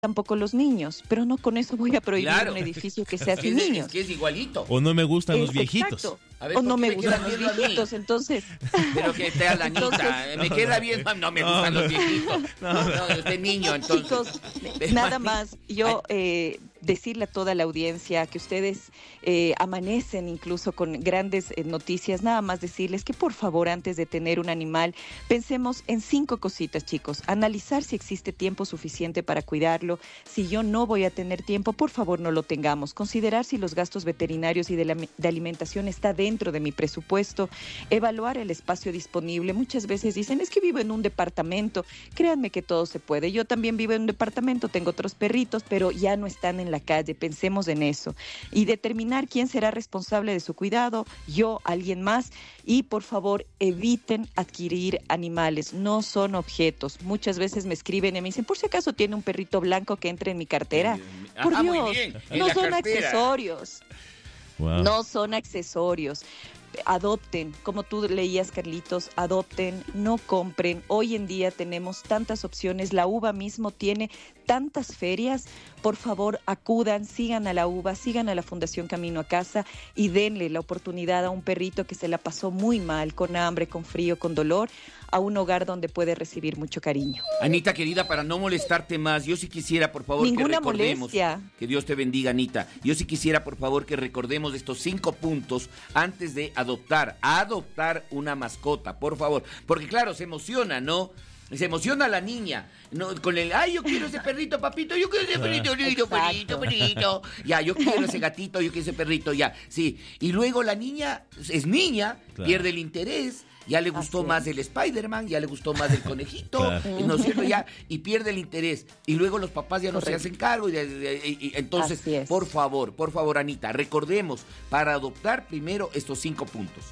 tampoco los niños, pero no con eso voy a prohibir un edificio que sea sin niños. Es que es igualito. O no me gustan los viejitos. Exacto. A ver, o no me gustan queda los bien viejitos, entonces... Pero que te la Anita, me queda bien, no me gustan los viejitos. No, de niño, entonces. Chicos, nada más, yo decirle a toda la audiencia que ustedes amanecen incluso con grandes noticias, nada más decirles que por favor, antes de tener un animal, pensemos en 5 cositas, chicos. Analizar si existe tiempo suficiente para cuidarlo. Si yo no voy a tener tiempo, por favor no lo tengamos. Considerar si los gastos veterinarios y de alimentación está dentro de mi presupuesto. Evaluar el espacio disponible. Muchas veces dicen, es que vivo en un departamento. Créanme que todo se puede. Yo también vivo en un departamento, tengo otros perritos, pero ya no están en la calle. Pensemos en eso. Y determinar quién será responsable de su cuidado, yo, alguien más. Y por favor, eviten adquirir animales. No son objetos. Muchas veces me escriben y me dicen, por si acaso tiene un perrito blanco que entre en mi cartera. Por Dios, muy bien. no son cartera. Accesorios. Wow. No son accesorios. Adopten, como tú leías, Carlitos, adopten, no compren. Hoy en día tenemos tantas opciones, la uva mismo tiene tantas ferias. Por favor, acudan, sigan a la uva, sigan a la Fundación Camino a Casa y denle la oportunidad a un perrito que se la pasó muy mal, con hambre, con frío, con dolor, a un hogar donde puede recibir mucho cariño. Anita, querida, para no molestarte más, yo sí quisiera, por favor, Ninguna que recordemos. molestia. Que Dios te bendiga, Anita. Yo sí quisiera, por favor, que recordemos estos 5 puntos antes de adoptar una mascota, por favor. Porque claro, se emociona, ¿no? Se emociona la niña, ¿no? Con el, ay, yo quiero ese perrito, papito, yo quiero ese perrito. Ya, yo quiero ese gatito, yo quiero ese perrito, ya, sí. Y luego la niña, es niña, claro, pierde el interés. Ya le gustó más el Spider-Man, ya le gustó más el conejito, claro, ¿no es cierto? Ya, y pierde el interés. Y luego los papás ya no se hacen cargo. Y entonces, por favor, Anita, recordemos, para adoptar primero estos 5 puntos.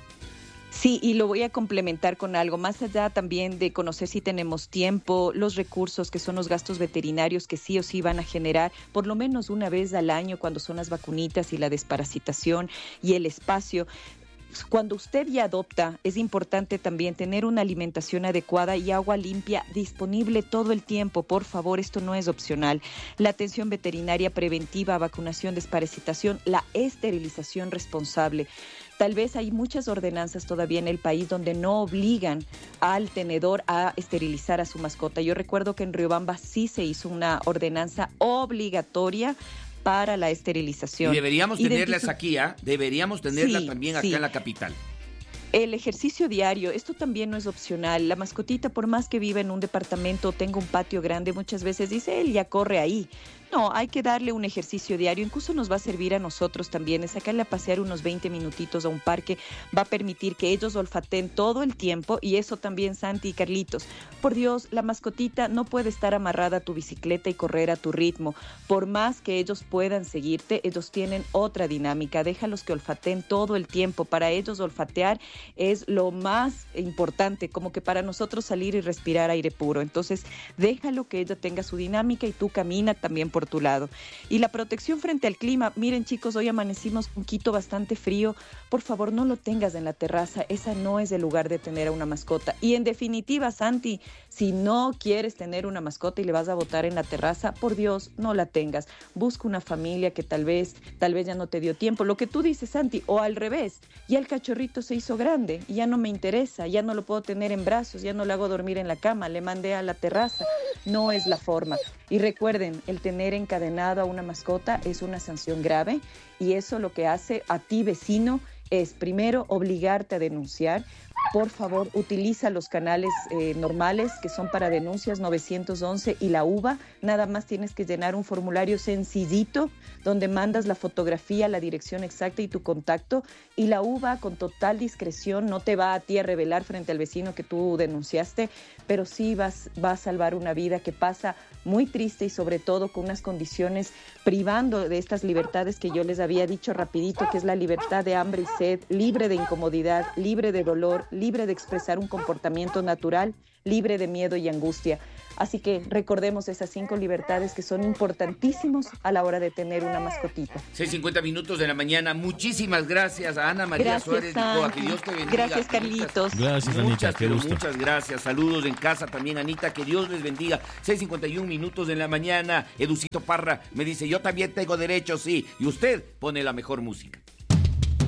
Sí, y lo voy a complementar con algo, más allá también de conocer si tenemos tiempo, los recursos que son los gastos veterinarios que sí o sí van a generar por lo menos una vez al año cuando son las vacunitas y la desparasitación y el espacio. Cuando usted ya adopta, es importante también tener una alimentación adecuada y agua limpia disponible todo el tiempo. Por favor, esto no es opcional. La atención veterinaria preventiva, vacunación, desparasitación, la esterilización responsable. Tal vez hay muchas ordenanzas todavía en el país donde no obligan al tenedor a esterilizar a su mascota. Yo recuerdo que en Riobamba sí se hizo una ordenanza obligatoria para la esterilización. Y deberíamos tenerlas aquí, ¿ah? Deberíamos tenerlas también acá en la capital. El ejercicio diario, esto también no es opcional. La mascotita, por más que viva en un departamento o tenga un patio grande, muchas veces dice, él ya corre ahí. No, hay que darle un ejercicio diario, incluso nos va a servir a nosotros también, es sacarle a pasear unos 20 minutitos a un parque, va a permitir que ellos olfateen todo el tiempo y eso también, Santi y Carlitos. Por Dios, la mascotita no puede estar amarrada a tu bicicleta y correr a tu ritmo. Por más que ellos puedan seguirte, ellos tienen otra dinámica, déjalos que olfateen todo el tiempo. Para ellos olfatear es lo más importante, como que para nosotros salir y respirar aire puro. Entonces, déjalo que ella tenga su dinámica y tú camina también por tu lado. Y la protección frente al clima, miren chicos, hoy amanecimos un poquito bastante frío, por favor no lo tengas en la terraza, esa no es el lugar de tener a una mascota. Y en definitiva, Santi, si no quieres tener una mascota y le vas a botar en la terraza, por Dios, no la tengas. Busca una familia que tal vez ya no te dio tiempo. Lo que tú dices, Santi, o al revés, ya el cachorrito se hizo grande, ya no me interesa, ya no lo puedo tener en brazos, ya no le hago dormir en la cama, le mandé a la terraza. No es la forma. Y recuerden, el tener encadenado a una mascota es una sanción grave y eso lo que hace a ti, vecino, es primero obligarte a denunciar. Por favor, utiliza los canales normales que son para denuncias 911 y la UVA. Nada más tienes que llenar un formulario sencillito donde mandas la fotografía, la dirección exacta y tu contacto. Y la UVA con total discreción no te va a ti a revelar frente al vecino que tú denunciaste, pero sí va a salvar una vida que pasa muy triste y sobre todo con unas condiciones privando de estas libertades que yo les había dicho rapidito, que es la libertad de hambre y sed, libre de incomodidad, libre de dolor, libre de expresar un comportamiento natural, libre de miedo y angustia. Así que recordemos esas 5 libertades que son importantísimos a la hora de tener una mascotita. 6:50 minutos de la mañana. Muchísimas gracias a Ana María Suárez Lisboa. Que Dios te bendiga. Gracias, Carlitos. Gracias, Anita. Qué gusto. Muchas gracias. Saludos en casa también, Anita. Que Dios les bendiga. 6:51 minutos de la mañana. Educito Parra me dice, yo también tengo derecho, sí. Y usted pone la mejor música.